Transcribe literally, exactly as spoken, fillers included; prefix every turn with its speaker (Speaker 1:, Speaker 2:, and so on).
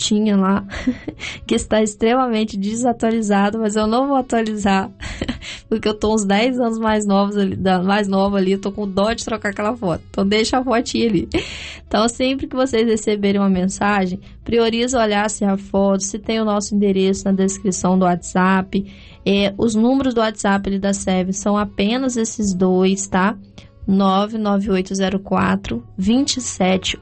Speaker 1: fotinha lá, que está extremamente desatualizado, mas eu não vou atualizar, porque eu tô uns dez anos mais novos ali, mais nova ali, eu tô com dó de trocar aquela foto. Então deixa a fotinha ali. Então sempre que vocês receberem uma mensagem, prioriza olhar se a foto, se tem o nosso endereço na descrição do WhatsApp. É, os números do WhatsApp ali da S E V são apenas esses dois, tá? nove nove oito zero quatro, dois sete